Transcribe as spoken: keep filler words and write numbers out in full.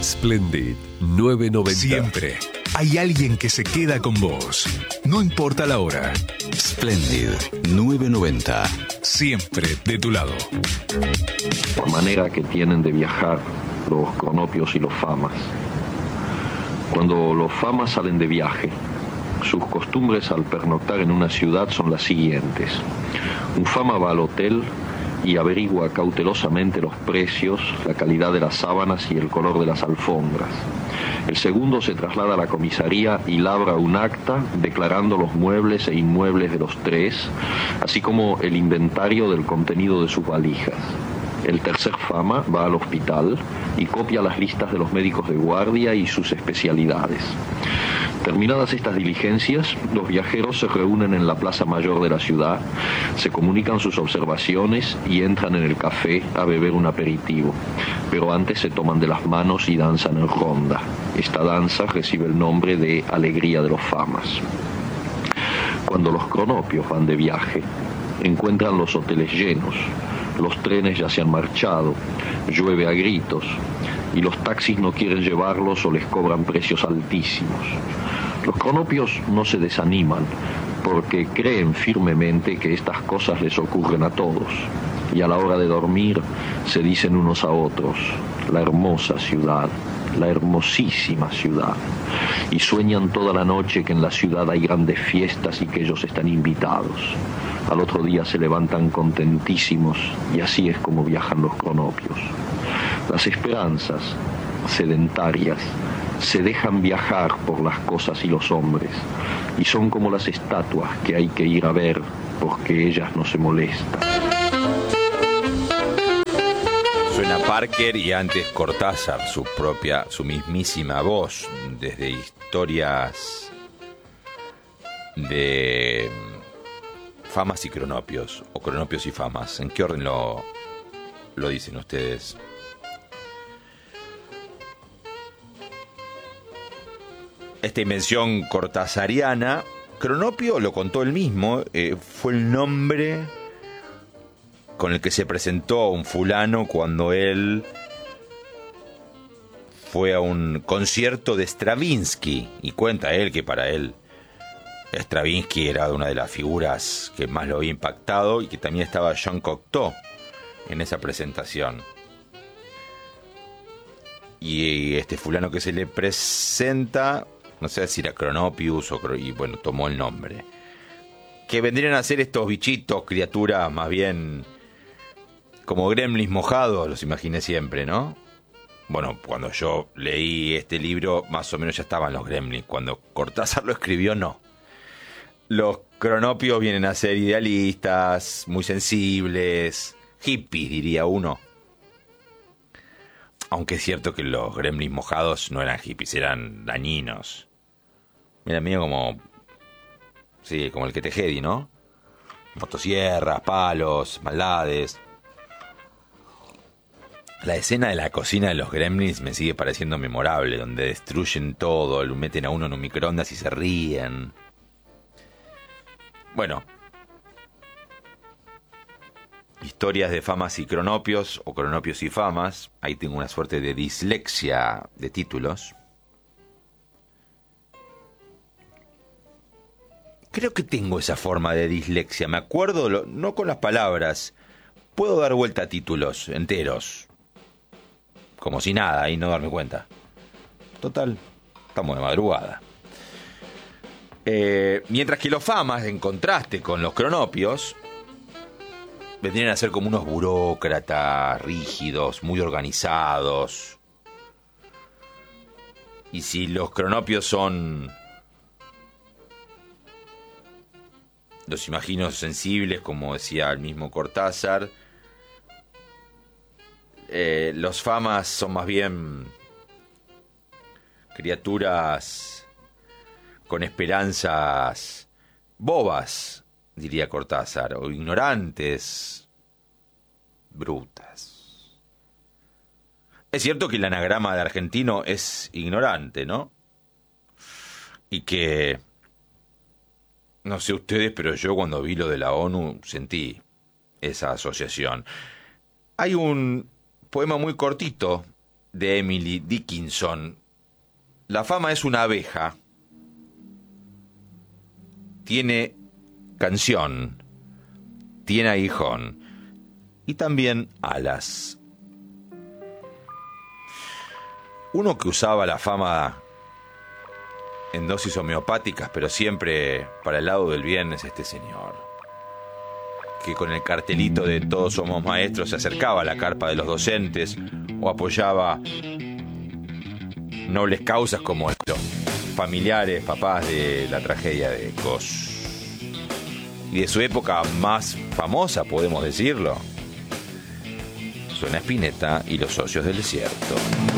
Splendid nueve noventa. Siempre hay alguien que se queda con vos. No importa la hora. Splendid nueve noventa. Siempre de tu lado. La manera que tienen de viajar los cronopios y los famas. Cuando los famas salen de viaje, sus costumbres al pernoctar en una ciudad son las siguientes. Un fama va al hotel y averigua cautelosamente los precios, la calidad de las sábanas y el color de las alfombras. El segundo se traslada a la comisaría y labra un acta declarando los muebles e inmuebles de los tres, así como el inventario del contenido de sus valijas. El tercer fama va al hospital y copia las listas de los médicos de guardia y sus especialidades. Terminadas estas diligencias, los viajeros se reúnen en la plaza mayor de la ciudad, se comunican sus observaciones y entran en el café a beber un aperitivo. Pero antes se toman de las manos y danzan en ronda. Esta danza recibe el nombre de Alegría de los Famas. Cuando los cronopios van de viaje, encuentran los hoteles llenos, los trenes ya se han marchado, llueve a gritos y los taxis no quieren llevarlos o les cobran precios altísimos. Los cronopios no se desaniman porque creen firmemente que estas cosas les ocurren a todos y a la hora de dormir se dicen unos a otros: la hermosa ciudad, la hermosísima ciudad, y sueñan toda la noche que en la ciudad hay grandes fiestas y que ellos están invitados. Al otro día se levantan contentísimos y así es como viajan los cronopios. Las esperanzas sedentarias se dejan viajar por las cosas y los hombres y son como las estatuas que hay que ir a ver porque ellas no se molestan. Suena Parker y antes Cortázar, su propia, su mismísima voz, desde historias de famas y cronopios, o cronopios y famas. ¿En qué orden lo, lo dicen ustedes? Esta invención cortázariana, cronopio lo contó él mismo, eh, fue el nombre con el que se presentó a un fulano cuando él fue a un concierto de Stravinsky, y cuenta él que para él Stravinsky era una de las figuras que más lo había impactado y que también estaba Jean Cocteau en esa presentación. Y este fulano que se le presenta, no sé si era Cronopius o, y bueno, tomó el nombre. Que vendrían a ser estos bichitos, criaturas más bien como gremlins mojados, los imaginé siempre, ¿no? Bueno, cuando yo leí este libro, más o menos ya estaban los gremlins. Cuando Cortázar lo escribió, no. Los cronopios vienen a ser idealistas, muy sensibles, hippies, diría uno. Aunque es cierto que los gremlins mojados no eran hippies, eran dañinos. Mira, medio como... Sí, como el que Tejedi, ¿no? Motosierras, palos, maldades. La escena de la cocina de los gremlins me sigue pareciendo memorable, donde destruyen todo, lo meten a uno en un microondas y se ríen. Bueno, historias de famas y cronopios, o cronopios y famas. Ahí tengo una suerte de dislexia de títulos. Creo que tengo esa forma de dislexia. Me acuerdo, lo, no con las palabras. Puedo dar vuelta a títulos enteros. Como si nada, y no darme cuenta. Total, estamos de madrugada. Eh, mientras que los famas, en contraste con los cronopios, vendrían a ser como unos burócratas rígidos, muy organizados. Y si los cronopios son, los imagino sensibles, como decía el mismo Cortázar, eh, los famas son más bien criaturas con esperanzas bobas, diría Cortázar, o ignorantes, brutas. Es cierto que el anagrama de argentino es ignorante, ¿no? Y que, no sé ustedes, pero yo cuando vi lo de la ONU sentí esa asociación. Hay un poema muy cortito de Emily Dickinson. La fama es una abeja. Tiene canción, tiene aguijón y también alas. Uno que usaba la fama en dosis homeopáticas, pero siempre para el lado del bien, es este señor, que con el cartelito de todos somos maestros se acercaba a la carpa de los docentes o apoyaba nobles causas como los familiares, papás de la tragedia de Cos. Y de su época más famosa, podemos decirlo, suena Spinetta y los socios del desierto.